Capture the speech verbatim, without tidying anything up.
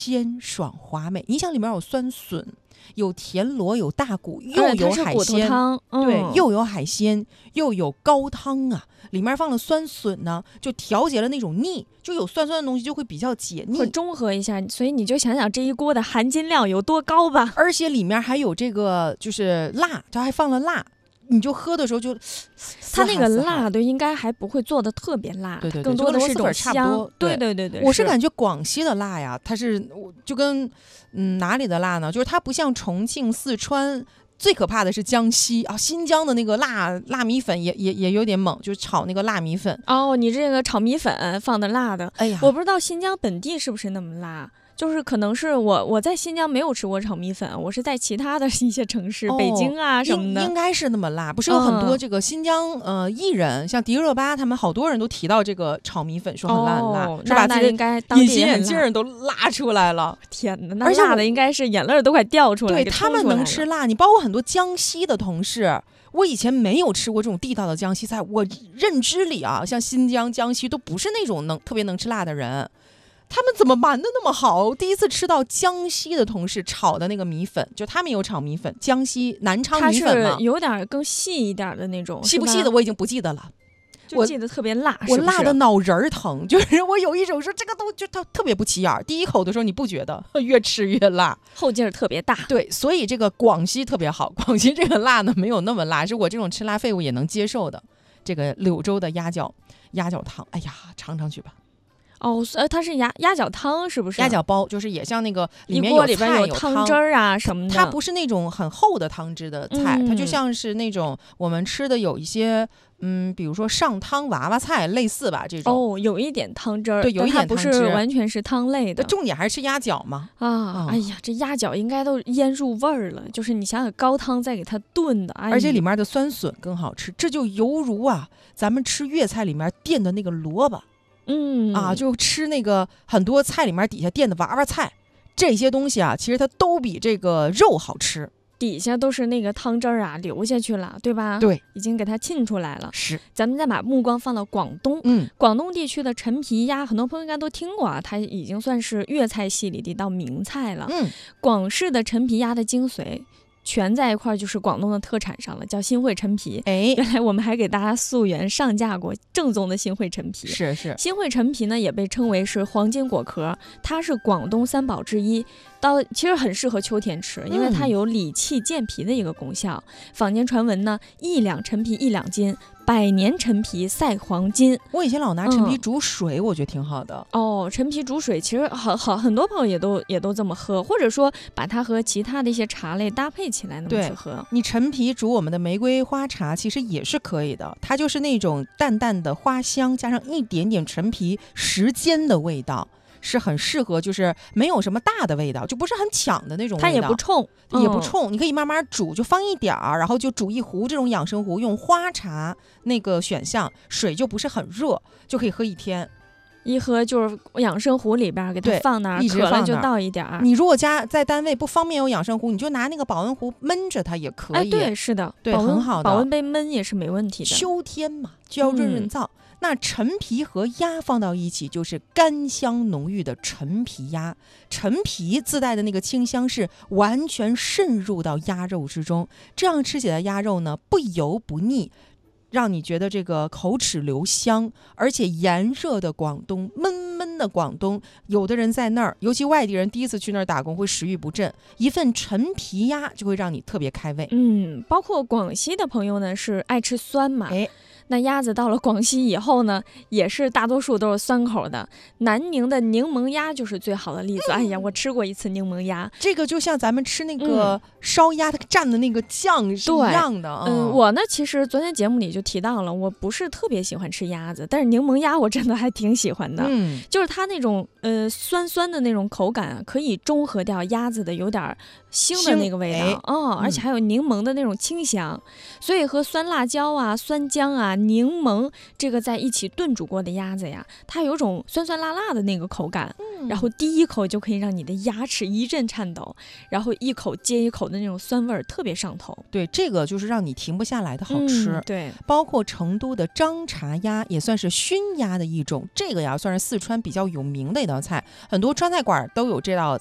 鲜爽滑美。你想里面有酸笋，有田螺，有大骨，又有海鲜， 嗯、 对，又有海鲜，又有高汤啊，里面放了酸笋呢，就调节了那种腻，就有酸酸的东西就会比较解腻， 会中和一下。所以你就想想这一锅的含金量有多高吧。 而且里面还有这个就是辣，它还放了辣。你就喝的时候就， 它那个辣的应该还不会做的特别辣， 对对对， 更多的是一种香。 对对对对， 我是感觉广西的辣呀，它是就跟嗯哪里的辣呢？就是它不像重庆、四川，最可怕的是江西啊，新疆的那个辣辣米粉也也也有点猛，就是炒那个辣米粉。 哦，你这个炒米粉放的辣的， 哎呀， 我不知道新疆本地是不是那么辣。就是可能是我我在新疆没有吃过炒米粉，我是在其他的一些城市， 哦、 北京啊什么的， 应该是那么辣。不是有很多这个新疆、嗯、呃艺人，像迪热巴他们好多人都提到这个炒米粉，说很辣很辣， 哦、 是吧？ 那应该隐形眼镜都辣出来了， 天哪！那辣的应该是眼泪都快掉出来。 对，他们能吃辣，你包括很多江西的同事。我以前没有吃过这种地道的江西菜，我认知里啊，像新疆、江西都不是那种能特别能吃辣的人。他们怎么瞒得那么好？第一次吃到江西的同事炒的那个米粉，就他们有炒米粉，江西南昌米粉嘛， 它是有点更细一点的那种， 细不细的我已经不记得了， 就记得特别辣， 我辣的脑仁疼，就是我有一种说这个都就它特别不起眼，第一口的时候你不觉得，越吃越辣， 后劲儿特别大。 对，所以这个广西特别好，广西这个辣呢没有那么辣，是我这种吃辣废物也能接受的。这个柳州的鸭脚鸭脚汤，哎呀，尝尝去吧。 哦，呃，它是鸭鸭脚汤是不是？ 鸭脚包就是也像那个里面有里边有汤汁儿啊什么的， 它不是那种很厚的汤汁的菜， 嗯、 它就像是那种我们吃的有一些嗯，比如说上汤娃娃菜类似吧，这种哦，有一点汤汁儿， 对，有一点汤汁， 不是完全是汤类的。 重点还是吃鸭脚嘛啊、嗯！哎呀，这鸭脚应该都腌入味儿了，就是你想想高汤再给它炖的，哎、 而且里面的酸笋更好吃，这就犹如啊咱们吃粤菜里面垫的那个萝卜。 嗯啊，就吃那个很多菜里面底下垫的娃娃菜，这些东西啊，其实它都比这个肉好吃。 底下都是那个汤汁儿啊流下去了，对吧？ 对， 已经给它沁出来了。 是， 咱们再把目光放到广东， 嗯， 广东地区的陈皮鸭，很多朋友应该都听过啊，它已经算是粤菜系里的一道名菜了。 嗯， 广式的陈皮鸭的精髓。全在一块就是广东的特产上了，叫新会陈皮。 哎， 原来我们还给大家溯源上架过正宗的新会陈皮。 是是， 新会陈皮呢也被称为是黄金果壳，它是广东三宝之一。到其实很适合秋天吃，因为它有理气健脾的一个功效。嗯、坊间传闻呢，一两陈皮一两斤，百年陈皮赛黄金。 我以前老拿陈皮煮水，嗯、我觉得挺好的。 哦，陈皮煮水其实好好很多朋友也都也都这么喝，或者说把它和其他的一些茶类搭配起来那么去喝。 你陈皮煮我们的玫瑰花茶其实也是可以的，它就是那种淡淡的花香，加上一点点陈皮时间的味道。是很适合，就是没有什么大的味道，就不是很抢的那种味道， 它也不冲， 也不冲，嗯、你可以慢慢煮，就放一点儿，然后就煮一壶这种养生壶，用花茶那个选项，水就不是很热，就可以喝一天。 一喝就是养生壶里边给它放那儿，渴了就倒一点儿。 你如果家在单位不方便有养生壶，你就拿那个保温壶闷着它也可以。 哎，对，是的， 对，很好的， 保温杯闷也是没问题的。 秋天嘛，就要润润燥。嗯那陈皮和鸭放到一起，就是甘香浓郁的陈皮鸭。陈皮自带的那个清香是完全渗入到鸭肉之中，这样吃起来鸭肉呢不油不腻，让你觉得这个口齿留香。而且炎热的广东，闷闷的广东，有的人在那儿，尤其外地人第一次去那儿打工会食欲不振，一份陈皮鸭就会让你特别开胃。 嗯，包括广西的朋友呢是爱吃酸嘛， 哎。 那鸭子到了广西以后呢，也是大多数都是酸口的。南宁的柠檬鸭就是最好的例子。嗯、哎呀，我吃过一次柠檬鸭， 这个就像咱们吃那个烧鸭，它蘸的那个酱是一样的。 嗯，嗯我呢其实昨天节目里就提到了，我不是特别喜欢吃鸭子，但是柠檬鸭我真的还挺喜欢的。 嗯， 就是它那种呃酸酸的那种口感啊，可以中和掉鸭子的有点腥的那个味道。 哎、 哦，而且还有柠檬的那种清香，所以和酸辣椒啊、酸姜啊。柠檬这个在一起炖煮过的鸭子呀，它有种酸酸辣辣的那个口感，嗯、然后第一口就可以让你的牙齿一阵颤抖，然后一口接一口的那种酸味儿特别上头。 对，这个就是让你停不下来的好吃。 嗯、对， 包括成都的张茶鸭也算是熏鸭的一种，这个呀算是四川比较有名的一道菜，很多川菜馆都有这道